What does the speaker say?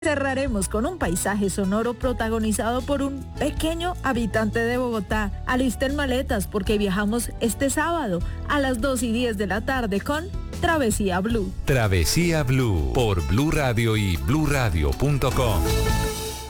Cerraremos con un paisaje sonoro protagonizado por un pequeño habitante de Bogotá. Alisten maletas porque viajamos este sábado a las 2:10 de la tarde con Travesía Blue. Travesía Blue por Blue Radio y bluradio.com.